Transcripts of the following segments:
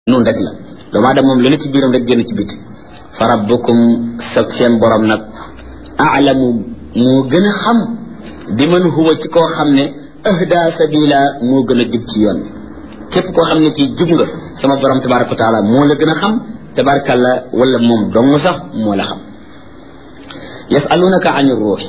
noonu rek la doomu aadama moom lu ne ci biiram rek génn ci biti fa rabbukum sa seen borom nag aalamu moo gën a xam bi man huwa ci koo xam ne ahda sabila moo gën a jub ci yoon képp koo xam ne ci jub nga sama borom tabaraka wa taala moo la gën a xam tabarakalla wala moom dong sax moo la xam yasalunaka ani ruux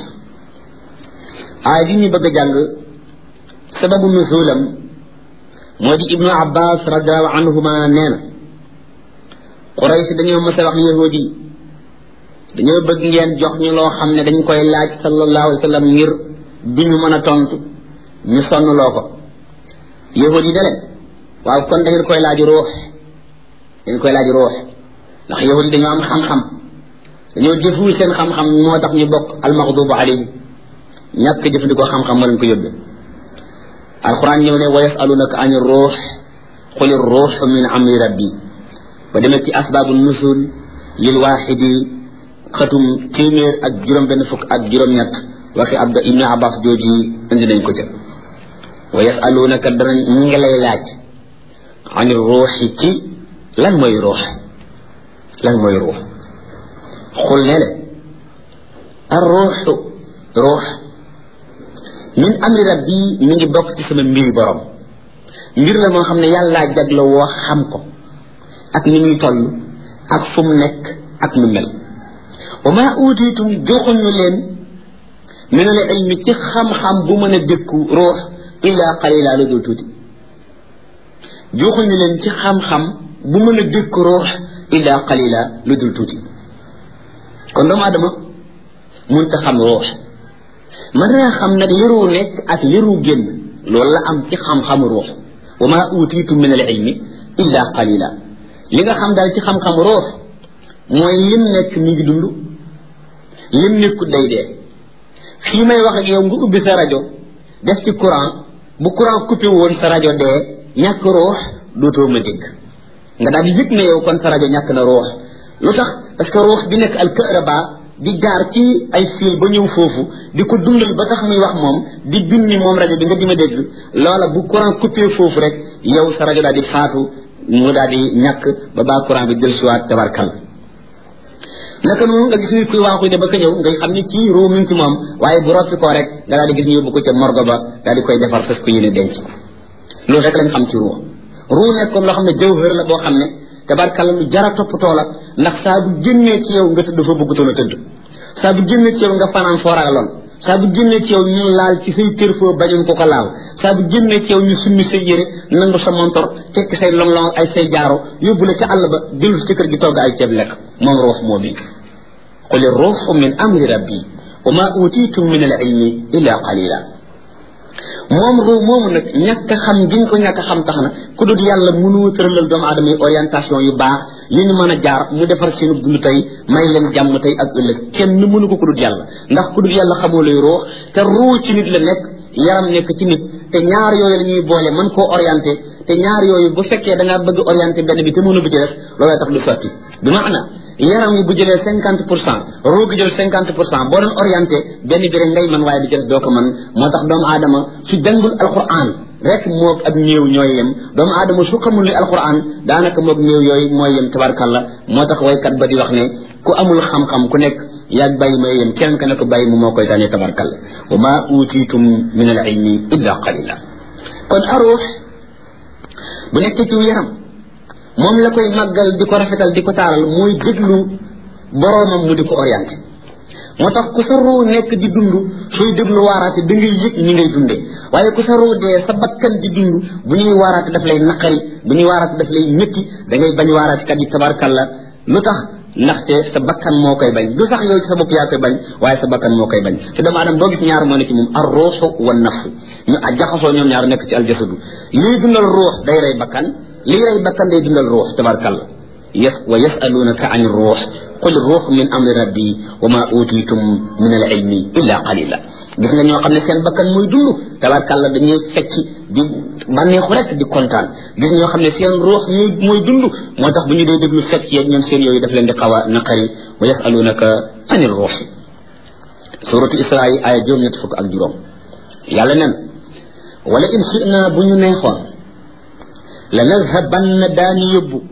aay bi ñu bëgg a jàng sababu nuzulam moo di ibnu abbas radiallahu anhuma nee na Quraysh dañoo mës a wax yahudi yi dañoo bëgg ngeen jox ñu loo xam ne dañ koy laaj sallallahu alayhi wa sallam ngir duñu mën a tontu ñu sonn loo ko yahudi yi da leen waaw kon da ngeen koy laaj ruux dañ koy laaj ruux ndax yahudi dañoo am xam-xam dañoo jëful seen xam-xam moo tax ñu bokk almaxdubu alayhim ñàkk jëfandikoo xam-xam moo leen ko yóbbe alquran ñëw ne wa yasalunaka ani ruux quli ruux min amri rabbi ba demee ci asbaabu nusul lil waaxidi xatum téeméer ak juróom-benn fukk ak juróom-ñett waxi abda ibnu abbas jooji indi nañ ko ca wa yasalunaka danañ ñu ngi lay laaj ani ruuxi ci lan mooy ruux lan mooy ruux xul ne le ar ruuxu ruux min amri rabbi mi ngi bokk ci sama mbiri borom mbir la moo xam ne yàllaa jagloo woo xam ko ak ni muy toll ak fu mu nekk ak nu mel wa maa utiitum joxuñu leen min al ilmi ci xam-xam bu mën a dékku ruux illa qalila lu dul tuuti joxuñu leen ci xam-xam bu mën a dékku ruux illa qalila lu dul tuuti kon doomu aadama mënta xam ruux mën naa xam nag liru nekk ak liru génn loolu la am ci xam-xamu ruux wa maa utiitum min al ilmi illa qalila li nga xam daal ci xam-xam ruux mooy lim nekk mi ngi dund lim nekkut day dee fii may wax ak yow nga ubbi sa rajo def ci courant bu courant coupé woon sa rajo dee ñàkk ruux dootoo ma dégg nga daal di yëg ne yow kon sa rajo ñàkk na ruux lu tax parce que ruux bi nekk al kahraba di jaar ci ay fil ba ñëw foofu di ko dundal ba tax muy wax moom di bind ni moom rajo bi nga di ma dégg loola bu courant coupé foofu rek yow sa rajo daal di faatu mu daal di ñàkk ba baa courant bi jël siwaat tabarkal naka noonu nga gis nit kuy waaxuy de ba ka ñëw ngay xam ni kii ruu mi ngi ci moom waaye bu roppi koo rek nga daal di gis ñu yóbbu ko ca morgo ba daal di koy defar fas ko yéene denc loolu rek lañ xam ci ruu nekk comme loo xam ne jawhër la boo xam ne tabarkal lu jara toppatoo la ndax saa bu génnee ci yow nga tëdd fa bëggutoon a tëdd saa bu génnee ci yow nga fanaan foo ragaloon saa bu génnee ci yow ñu laal ci say kër foo bañoon ko ko laal saa bu génnee ci yow ñu summi say yére nangu sa montor tekki say long-long ay say jaaro yóbbu la ca àll ba dellu ci kër gi togg ay ceeb lekk moom ruux moo bi quli ruuxu min amri rabbi wa ma utitum min al ilmi illa qalila moom ruu moomu nag ñàkk a xam giñ ko ñàkk a xam tax na ku dul yàlla mënu tëralal doomu aadama yi orientation yu baax yu ñu mën a jaar mu defar seenu dund tey may leen jàmm tey ak ëllëg kenn mënu ko ku dul yàlla ndax ku dul yàlla xamoo luy ruux te ruu ci nit la nekk yaram nekk ci nit te ñaar yooyu la ñuy boole mën koo orienté te ñaar yooyu bu fekkee da ngaa bëgg orienté benn bi te mënu bi ci def looloo tax du sotti bi maana yaram yi bu jëlee 50% ruu gi jël 50% boo doon orienté benn bi rek ngay mën waaye bi ci def doo ko mën moo tax doomu aadama su jàngul alquran rek moog ak néew ñooy yem doomu aadama su xamul li alquran daanaka moog néew yooyu mooy yem tabarkalla moo tax waykat ba di wax ne ku amul xam-xam ku nekk yaag bàyyi mooy yem keneen ka ne ko bàyyi mu moo koy tànnee tabarkalla wa ma utitum min al ilmi illa qalila kon aruux bu nekk ci yaram moom la koy màggal di ko rafetal di ko taaral mooy déglu boroomam mu di ko orienté moo tax ku sa ruu nekk di dund sooy déglu waaraate da ngay yëg ñi ngay dunde waaye ku sa ruu dee sa bakkan di dund bu ñuy waaraate daf lay naqari bu ñuy waaraate daf lay métti da ngay bañ waaraate kat yi tabarkalla lu tax ndaxte sa bakkan moo koy bañ du sax yow ci sa bopp yaa koy bañ waaye sa bakkan moo koy bañ te doomu aadama boo gis ñaar moo ne ci moom ar ruuxu wa nafsu ñu jaxasoo ñoom ñaar nekk ci aljasadu lii dundal ruux day rey bakkan lii rey bakkan day dundal ruux tabarkalla wa yasalunaka ani ruux qul ruux min amri rabbi wa ma utitum min al ilmi illa qalila gis nga ñoo xam ne seen bakkan muy dund tabarkalla dañuy fecc di bànneexu rek di kontaan gis ñoo xam ne seen ruux muy dund moo tax bu ñu dee déglu fecc yeeg ñoom seen yooyu daf leen di xaw a naqari wa yasalunaka ani ruux suratu isra yi aya juróom-ñett fukk ak juróom yàlla nen wala in shina bu ñu neexoon la nazhabanna daani yóbbu